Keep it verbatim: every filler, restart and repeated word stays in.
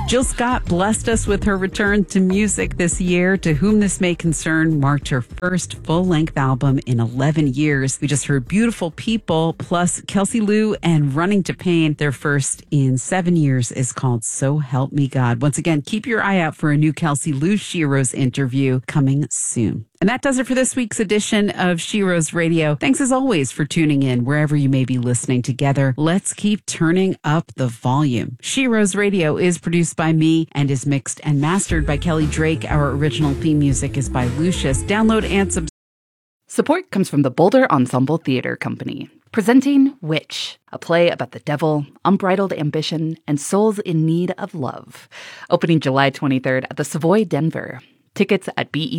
Jill Scott blessed us with her return to music this year. To Whom This May Concern marked her first full-length album in eleven years. We just heard Beautiful People, plus Kelsey Lou and Running to Pain. Their first in seven years is called So Help Me God. Once again, keep your eye out for a new Kelsey Lou Shiro's interview coming soon. And that does it for this week's edition of Shiro's Radio. Thanks as always for tuning in wherever you may be listening. Together, let's keep turning up the volume. Shiro's Radio is produced by me and is mixed and mastered by Kelly Drake. Our original theme music is by Lucius. Download and subscribe. Support comes from the Boulder Ensemble Theater Company, presenting Witch, a play about the devil, unbridled ambition, and souls in need of love. Opening July twenty-third at the Savoy Denver. Tickets at B E